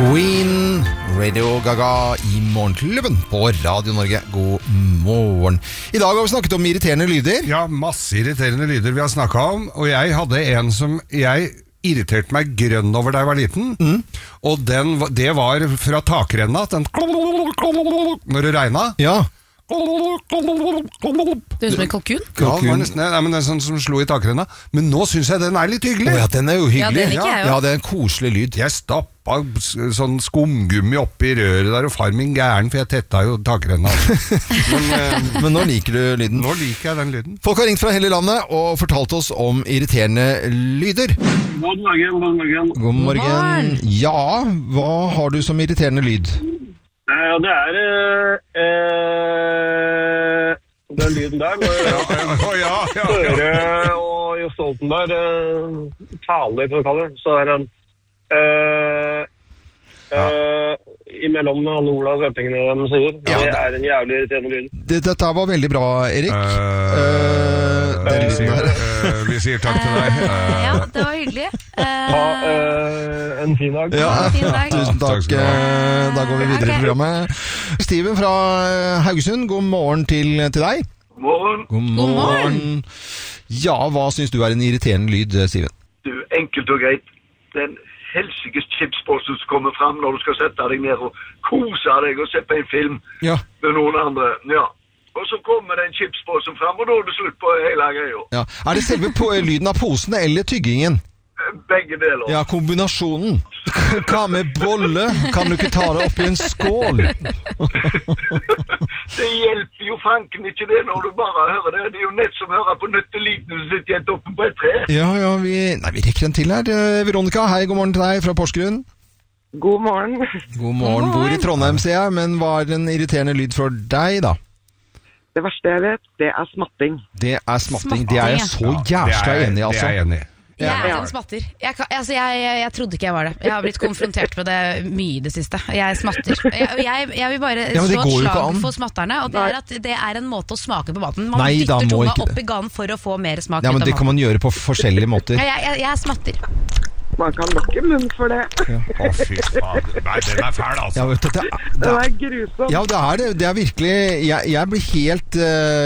Queen, Radio Gaga I Morgenklubben på Radio Norge. God morgen. I dag har vi snakket om irriterende lyder. Ja, masse irriterende lyder vi har snakket om. Og jeg hadde en som jeg irriterte meg grønn over da jeg var liten. Og det var fra takrenna. Den når det regnet. Ja. Det er som en kalkun? Ja, det var nesten, nei, men det er sånn som slo I takrenna. Men nå synes jeg den er litt hyggelig. Ja, den er jo hyggelig. Ja, den liker jeg jo. Ja, det er en koselig lyd. Jeg stappa sånn skumgummi oppi røret der, og far min gæren, for jeg tetta jo takrenna. Men nå liker du lyden. Nå liker jeg den lyden. Folk har ringt fra hele landet og fortalt oss om irriterende lyder. God morgen, god morgen. God morgen. Ja, hva har du som irriterende lyd? Ja, det den lyden der når Støre og Jo Stoltenberg taler, for å kalle det. Så den imellom alle orda og setningene de sier. Ja, det en jævlig irriterende lyd. Dette var veldig bra, Erik. Vi sier takk til deg. Ja, det var hyggelig. En fin dag. Ja, fin dag. tusen takk. Takk skal du ha. Da går vi videre I programmet. Steven fra Haugesund, god morgen til deg. Morgen. God morgen. Ja, hva synes du en irriterende lyd, Steven? Du, enkelt og greit. Den helsikes chipsposen som kommer fram når du skal sette deg ned og kose deg og se på en film Ja. med noen andre. Ja. Og så kommer den chipsposen fram, og da det slutt på hele greia. Ja. Det selve lyden av posen eller tyggingen? Begge deler. Ja, kombinasjonen. Hva med bolle? Kan du ikke ta det opp I en skål? Det hjelper jo fanken ikke det når du bare hører det. Det jo nett som hører på nøtteliten du sitter helt oppe på et tre. Ja, vi rekker en til her. Veronica, hei, god morgen til deg fra Porsgrunn. God morgen. God morgen. Bor I Trondheim, sier jeg, men hva en irriterende lyd for deg, da? Det verste jeg vet, det smatting. Det smatting. Det jeg så jævla enig I, altså. Det jeg enig I. Jeg en smatter. Jeg trodde ikke jeg var det. Jeg har blitt konfrontert med det mye I det siste. Jeg smatter. Jeg vil bare slå et slag for smatterne, og det at det en måte å smake på maten. Man dytter tunga opp I ganen for å få mer smak ut av maten. Ja, men det kan man gjøre på forskjellige måter. Jeg smatter. Man kan lukke munnen for det. Å, fy faen. Nei, den fæl, altså. Ja, vet du, Den grusom. Ja, det virkelig. Jeg blir helt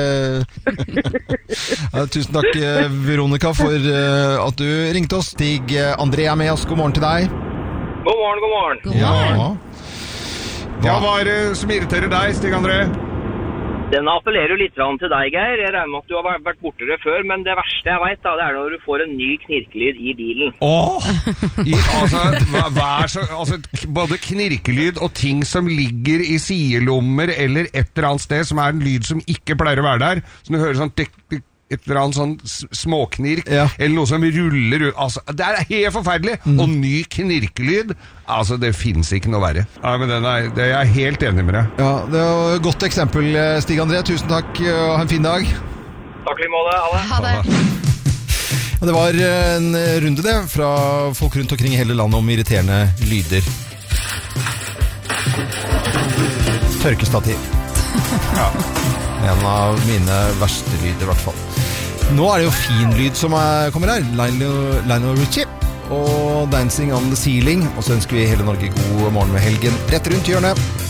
tusen takk, Veronica, for at du ringte oss. Stig André med oss. God morgen til deg. God morgen, god morgen. God morgen. Ja. Hva var det som irriterer deg, Stig André? Den appellerer jo litt til deg, Geir. Jeg regner med at du har vært bortere før, men det verste jeg vet, det når du får en ny knirkelyd I bilen. Både knirkelyd og ting som ligger I sidelommer eller et eller annet sted, som en lyd som ikke pleier å være der, som du hører sånn et eller annet sånn småknirk, eller noe som ruller ut. Altså, det helt forferdelig. Og ny knirkelyd, altså det finnes ikke noe verre. Ja, men det jeg helt enig med deg. Ja, det var et godt eksempel, Stig André. Tusen takk, og ha en fin dag. Takk I måte, Ha det. Det var en runde det, fra folk rundt omkring I hele landet om irriterende lyder. Tørkestativ. Ja. En av mine verste lyder I hvert fall. Nå det jo fin lyd som kommer her. Lionel Richie og Dancing on the Ceiling. Og så ønsker vi hele Norge god morgen med helgen rett rundt hjørnet.